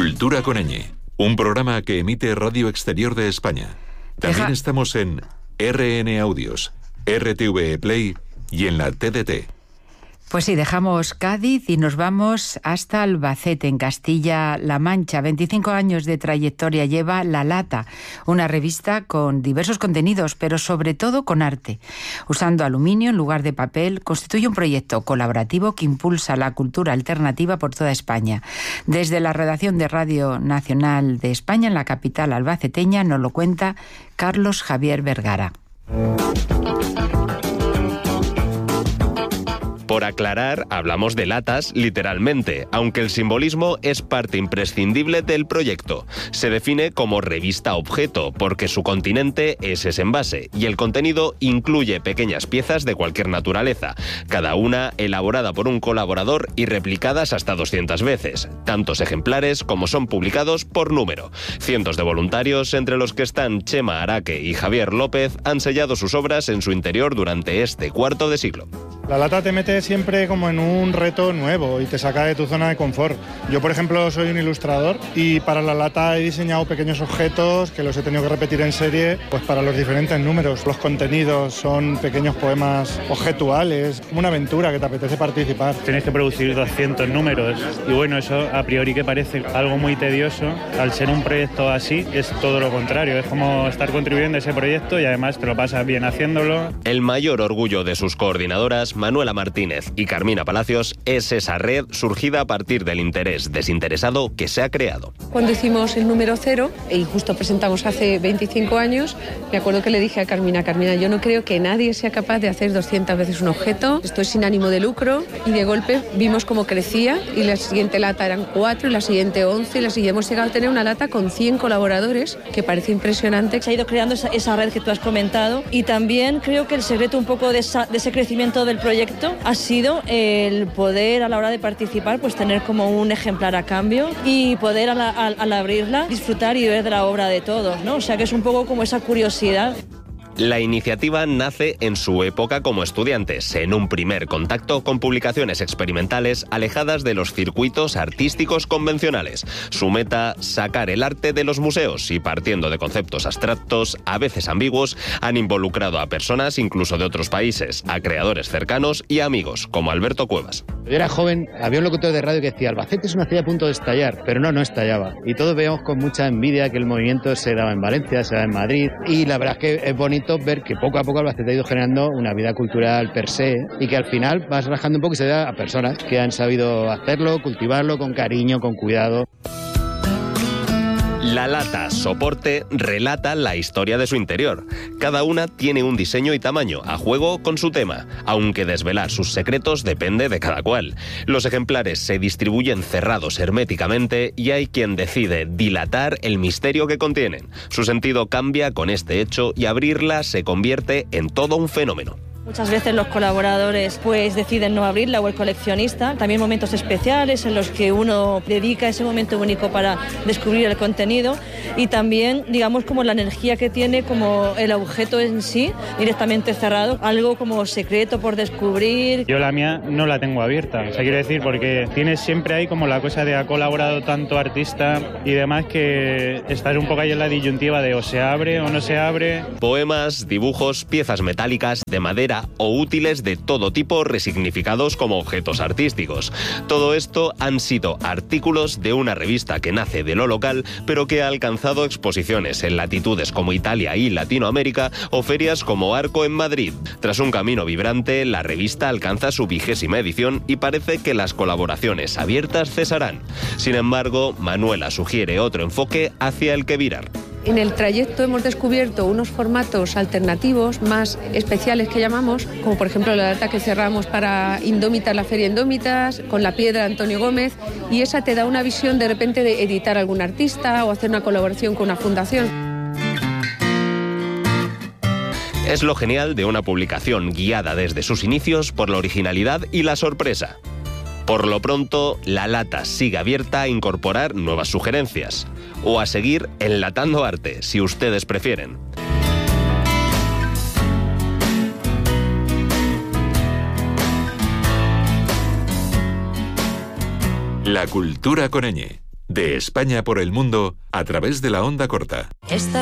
Cultura con ñ, un programa que emite Radio Exterior de España. También estamos en RN Audios, RTV Play y en la TDT. Pues sí, dejamos Cádiz y nos vamos hasta Albacete, en Castilla-La Mancha. 25 años de trayectoria lleva La Lata, una revista con diversos contenidos, pero sobre todo con arte. Usando aluminio en lugar de papel, constituye un proyecto colaborativo que impulsa la cultura alternativa por toda España. Desde la redacción de Radio Nacional de España, en la capital albaceteña, nos lo cuenta Carlos Javier Vergara. Por aclarar, hablamos de latas literalmente, aunque el simbolismo es parte imprescindible del proyecto. Se define como revista objeto, porque su continente es ese envase, y el contenido incluye pequeñas piezas de cualquier naturaleza, cada una elaborada por un colaborador y replicadas hasta 200 veces, tantos ejemplares como son publicados por número. Cientos de voluntarios, entre los que están Chema Araque y Javier López, han sellado sus obras en su interior durante este cuarto de siglo. La lata te mete siempre como en un reto nuevo y te saca de tu zona de confort. Yo, por ejemplo, soy un ilustrador y para la lata he diseñado pequeños objetos que los he tenido que repetir en serie pues para los diferentes números. Los contenidos son pequeños poemas objetuales, como una aventura que te apetece participar. Tienes que producir 200 números y bueno, eso a priori que parece algo muy tedioso, al ser un proyecto así es todo lo contrario. Es como estar contribuyendo a ese proyecto y además te lo pasas bien haciéndolo. El mayor orgullo de sus coordinadoras, Manuela Martínez y Carmina Palacios, es esa red surgida a partir del interés desinteresado que se ha creado. Cuando hicimos el número 0 y justo presentamos hace 25 años, me acuerdo que le dije a Carmina, yo no creo que nadie sea capaz de hacer 200 veces un objeto, esto es sin ánimo de lucro, y de golpe vimos cómo crecía y la siguiente lata eran 4 y la siguiente 11 y la siguiente hemos llegado a tener una lata con 100 colaboradores, que parece impresionante. Se ha ido creando esa red que tú has comentado y también creo que el secreto un poco de ese crecimiento del proyecto ha sido el poder a la hora de participar pues tener como un ejemplar a cambio y poder al abrirla disfrutar y ver de la obra de todos, ¿no? O sea que es un poco como esa curiosidad. La iniciativa nace en su época como estudiantes, en un primer contacto con publicaciones experimentales alejadas de los circuitos artísticos convencionales. Su meta, sacar el arte de los museos y, partiendo de conceptos abstractos, a veces ambiguos, han involucrado a personas incluso de otros países, a creadores cercanos y amigos, como Alberto Cuevas. Yo era joven, había un locutor de radio que decía: Albacete es una ciudad a punto de estallar, pero no estallaba. Y todos veíamos con mucha envidia que el movimiento se daba en Valencia, se daba en Madrid, y la verdad es que es bonito ver que poco a poco Albacete ha ido generando una vida cultural per se y que al final vas rajando un poco y se da a personas que han sabido hacerlo, cultivarlo con cariño, con cuidado. La lata soporte relata la historia de su interior. Cada una tiene un diseño y tamaño, a juego con su tema, aunque desvelar sus secretos depende de cada cual. Los ejemplares se distribuyen cerrados herméticamente y hay quien decide dilatar el misterio que contienen. Su sentido cambia con este hecho y abrirla se convierte en todo un fenómeno. Muchas veces los colaboradores pues deciden no abrirla o el coleccionista. También momentos especiales en los que uno dedica ese momento único para descubrir el contenido y también, digamos, como la energía que tiene como el objeto en sí, directamente cerrado, algo como secreto por descubrir. Yo la mía no la tengo abierta, o sea, quiero decir, porque tienes siempre ahí como la cosa de ha colaborado tanto artista y demás que estás un poco ahí en la disyuntiva de o se abre o no se abre. Poemas, dibujos, piezas metálicas, de madera o útiles de todo tipo resignificados como objetos artísticos. Todo esto han sido artículos de una revista que nace de lo local, pero que ha alcanzado exposiciones en latitudes como Italia y Latinoamérica o ferias como Arco en Madrid. Tras un camino vibrante, la revista alcanza su 20ª edición y parece que las colaboraciones abiertas cesarán. Sin embargo, Manuela sugiere otro enfoque hacia el que virar. En el trayecto hemos descubierto unos formatos alternativos más especiales que llamamos, como por ejemplo la lata que cerramos para Indómitas, la Feria Indómitas, con la piedra de Antonio Gómez, y esa te da una visión de repente de editar a algún artista o hacer una colaboración con una fundación. Es lo genial de una publicación guiada desde sus inicios por la originalidad y la sorpresa. Por lo pronto, la lata sigue abierta a incorporar nuevas sugerencias o a seguir enlatando arte, si ustedes prefieren. La cultura con ñ. De España por el mundo a través de la onda corta.